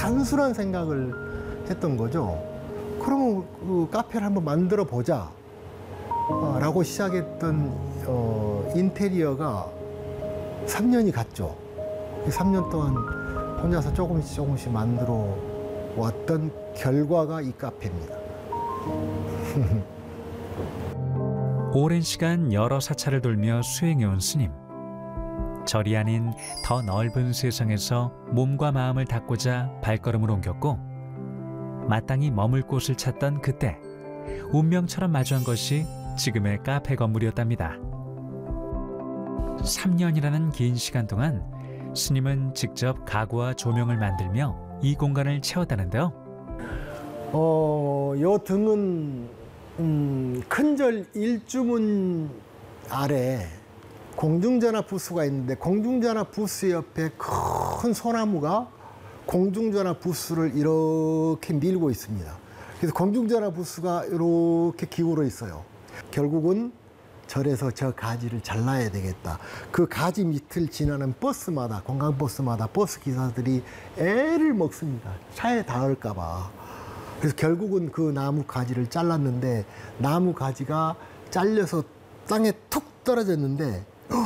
단순한 생각을 했던 거죠. 그러면 그 카페를 한번 만들어 보자 라고 시작했던 인테리어가 3년이 갔죠. 3년 동안 혼자서 조금씩 만들어 왔던 결과가 이 카페입니다. 오랜 시간 여러 사찰을 돌며 수행해온 스님. 절이 아닌 더 넓은 세상에서 몸과 마음을 닫고자 발걸음을 옮겼고 마땅히 머물 곳을 찾던 그때 운명처럼 마주한 것이 지금의 카페 건물이었답니다. 3년이라는 긴 시간 동안 스님은 직접 가구와 조명을 만들며 이 공간을 채웠다는데요. 요 등은 큰절 일주문 아래 공중전화 부스가 있는데 공중전화 부스 옆에 큰 소나무가 공중전화 부스를 이렇게 밀고 있습니다. 그래서 공중전화 부스가 이렇게 기울어 있어요. 결국은 절에서 저 가지를 잘라야 되겠다. 그 가지 밑을 지나는 버스마다, 관광버스마다 버스 기사들이 애를 먹습니다. 차에 닿을까 봐. 그래서 결국은 그 나무 가지를 잘랐는데 나무 가지가 잘려서 땅에 툭 떨어졌는데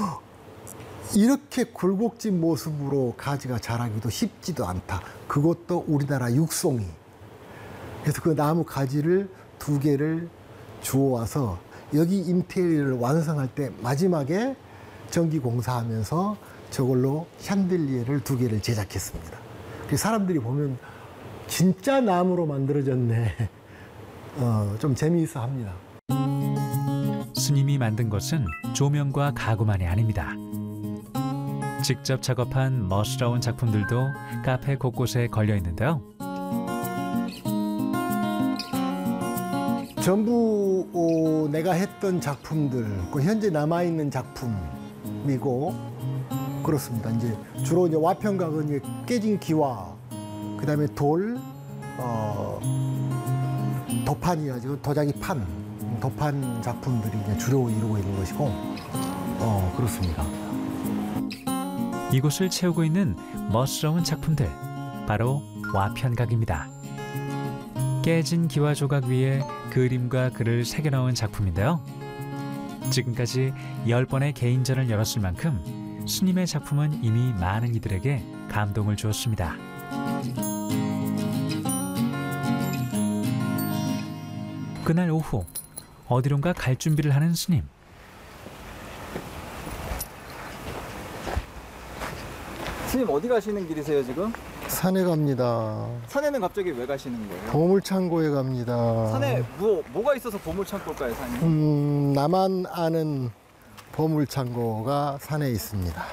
이렇게 굴곡진 모습으로 가지가 자라기도 쉽지도 않다. 그것도 우리나라 육송이. 그래서 그 나무 가지를 2개를 주워와서 여기 인테리어를 완성할 때 마지막에 전기 공사하면서 저걸로 샹들리에를 2개를 제작했습니다. 그래서 사람들이 보면 진짜 나무로 만들어졌네. 좀 재미있어 합니다. 스님이 만든 것은 조명과 가구만이 아닙니다. 직접 작업한 멋스러운 작품들도 카페 곳곳에 걸려 있는데요. 전부 내가 했던 작품들, 현재 남아있는 작품이고 그렇습니다. 이제 주로 이제 와평각은 이제 깨진 기와, 그 다음에 돌, 도판이라죠. 도자기 판, 도판 작품들이 이제 주로 이루고 있는 것이고, 그렇습니다. 이곳을 채우고 있는 멋스러운 작품들, 바로 와편각입니다. 깨진 기와 조각 위에 그림과 글을 새겨넣은 작품인데요. 지금까지 10번의 개인전을 열었을 만큼 스님의 작품은 이미 많은 이들에게 감동을 주었습니다. 그날 오후, 어디론가 갈 준비를 하는 스님. 스님 어디 가시는 길이세요 지금? 산에 갑니다. 산에는 갑자기 왜 가시는 거예요? 보물창고에 갑니다. 산에 뭐가 있어서 보물창고일까요, 산이? 나만 아는 보물창고가 산에 있습니다.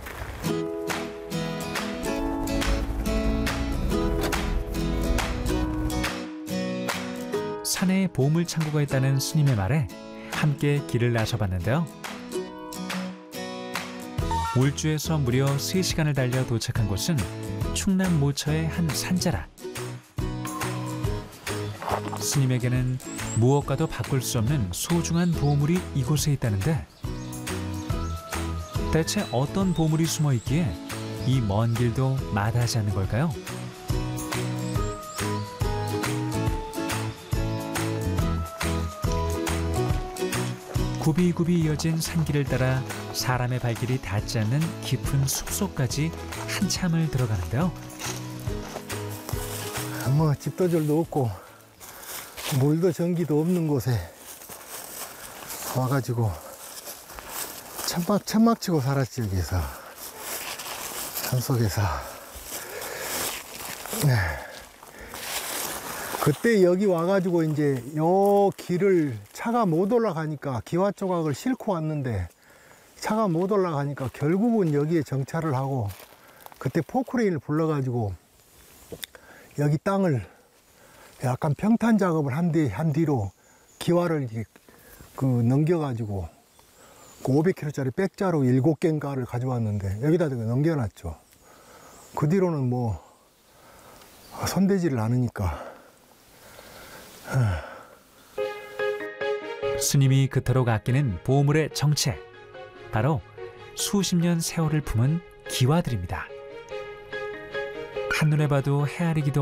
산에 보물창고가 있다는 스님의 말에 함께 길을 나서봤는데요. 울주에서 무려 3시간을 달려 도착한 곳은 충남 모처의 한 산자락. 스님에게는 무엇과도 바꿀 수 없는 소중한 보물이 이곳에 있다는데 대체 어떤 보물이 숨어 있기에 이 먼 길도 마다하지 않는 걸까요? 굽이굽이 이어진 산길을 따라 사람의 발길이 닿지 않는 깊은 숲속까지 한참을 들어가는데요. 뭐 집도절도 없고 물도 전기도 없는 곳에 와가지고 천막치고 살았지. 여기서 산속에서. 그때 여기 와가지고 이제 요 길을 차가 못 올라가니까 기와 조각을 싣고 왔는데 차가 못 올라가니까 결국은 여기에 정차를 하고 그때 포크레인을 불러가지고 여기 땅을 약간 평탄 작업을 한 뒤로 기와를 이렇게 넘겨가지고 그 500kg짜리 백자로 7개인가를 가져왔는데 여기다 넘겨놨죠. 그 뒤로는 뭐 손대지를 않으니까. 스님이 그토록 아끼는 보물의 정체, 바로 수십 년 세월을 품은 기와들입니다. 한눈에 봐도 헤아리기도